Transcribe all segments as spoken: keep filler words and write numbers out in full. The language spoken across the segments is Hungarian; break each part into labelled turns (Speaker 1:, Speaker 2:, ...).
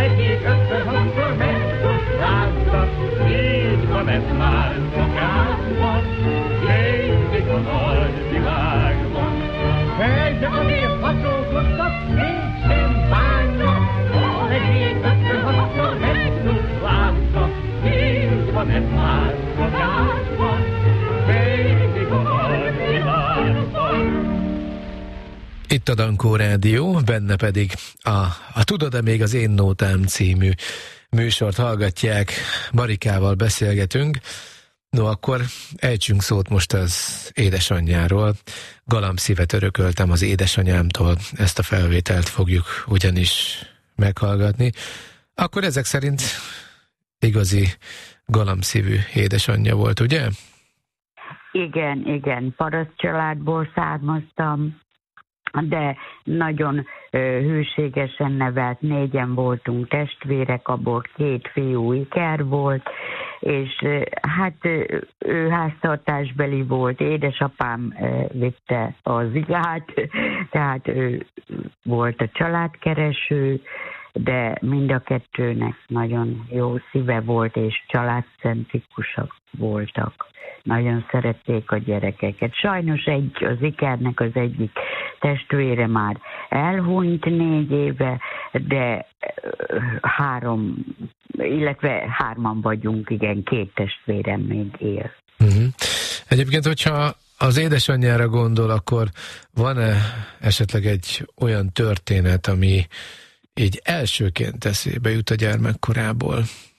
Speaker 1: egyik ötven-hatszor megszokáztak, így van ez már szokásban, létezik a nagy világban. Hölgyek azért hatózottak, mégsem bánnak, ha egyik ötven-hatszor megszokáztak, így van ez már szokásban, létezik a nagy világban.
Speaker 2: Itt a Dankó Rádió, benne pedig a, a Tudod-e még az Én Nótám című műsort hallgatják, Marikával beszélgetünk. No, akkor ejtsünk szót most az édesanyjáról. Galambszívet örököltem az édesanyámtól, ezt a felvételt fogjuk ugyanis meghallgatni. Akkor ezek szerint igazi galambszívű édesanyja volt, ugye?
Speaker 3: Igen, igen, paraszt családból származtam, de nagyon ö, hűségesen nevelt, négyen voltunk testvérek, abból két fiú iker volt, és ö, hát ö, ő háztartásbeli volt, édesapám ö, vitte az igát, tehát ő volt a családkereső, de mind a kettőnek nagyon jó szíve volt, és családcentrikusak voltak. Nagyon szerették a gyerekeket. Sajnos egy, az ikernek az egyik testvére már elhunyt négy éve, de három, illetve hárman vagyunk, igen, két testvérem még él.
Speaker 2: Uh-huh. Egyébként, hogyha az édesanyjára gondol, akkor van-e esetleg egy olyan történet, ami így elsőként eszébe jut a gyermekkorából?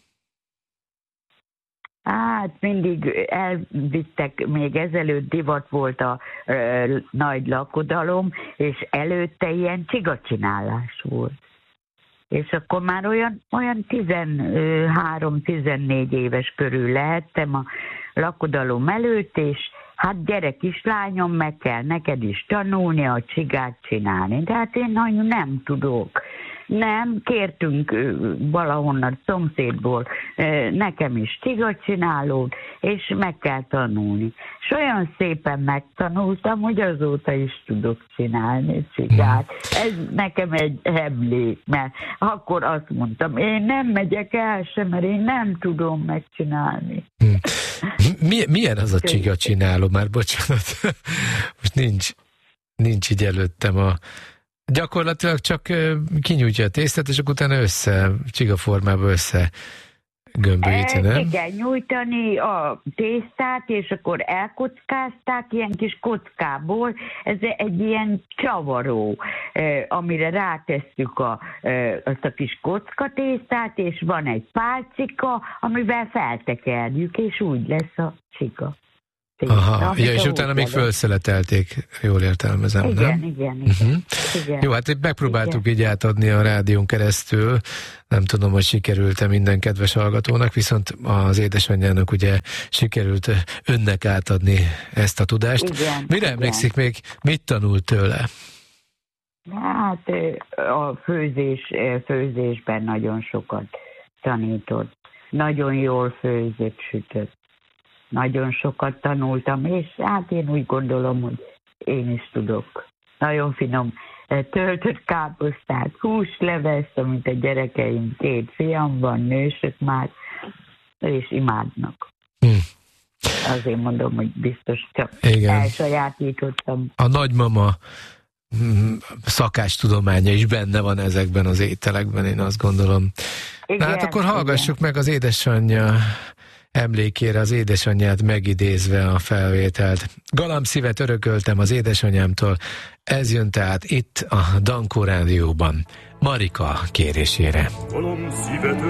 Speaker 3: Hát mindig elvittek, még ezelőtt divat volt a ö, nagy lakodalom, és előtte ilyen csigacsinálás volt. És akkor már olyan, olyan tizenhárom-tizennégy éves körül lehettem a lakodalom előtt, és hát gyere kislányom, meg kell neked is tanulni a csigát csinálni. De hát én nagyon nem tudok. Nem, kértünk valahonnan szomszédból nekem is csigacsinálót, és meg kell tanulni. És olyan szépen megtanultam, hogy azóta is tudok csinálni csigát. Ez nekem egy emlék, mert akkor azt mondtam, én nem megyek el sem, mert én nem tudom megcsinálni.
Speaker 2: Milyen az a csigacsináló? Már bocsánat, most nincs, nincs így előttem a... Gyakorlatilag csak kinyújtja a tésztát, és akkor utána össze, csigaformába össze gömbölyíti, nem?
Speaker 3: Igen, nyújtani a tésztát, és akkor elkockázták ilyen kis kockából. Ez egy ilyen csavaró, amire rátesszük a, azt a kis kocka tésztát, és van egy pálcika, amivel feltekerjük, és úgy lesz a csiga.
Speaker 2: Aha, ja, és utána még felszeletelték, jól értelmezem,
Speaker 3: igen,
Speaker 2: nem?
Speaker 3: Igen, igen,
Speaker 2: uh-huh.
Speaker 3: igen.
Speaker 2: Jó, hát megpróbáltuk
Speaker 3: igen.
Speaker 2: így átadni a rádión keresztül, nem tudom, hogy sikerült-e minden kedves hallgatónak, viszont az édesanyjának ugye sikerült önnek átadni ezt a tudást.
Speaker 3: Igen,
Speaker 2: Mire
Speaker 3: igen.
Speaker 2: emlékszik még, mit tanult tőle?
Speaker 3: Hát a főzés, főzésben nagyon sokat tanított. Nagyon jól főzött, sütött. Nagyon sokat tanultam, és hát én úgy gondolom, hogy én is tudok. Nagyon finom töltött káposztát, húsleveszt, amit a gyerekeim, két fiam van, nősök már, és imádnak.
Speaker 2: Hm.
Speaker 3: Azért mondom, hogy biztos csak
Speaker 2: Igen.
Speaker 3: elsajátítottam.
Speaker 2: A nagymama szakástudománya is benne van ezekben az ételekben, én azt gondolom. Igen, Na hát akkor hallgassuk igen. meg az édesanyja emlékére, az édesanyját megidézve a felvételt. Galambszívet örököltem az édesanyámtól, ez jön tehát itt a Dankó Rádióban, Marika kérésére.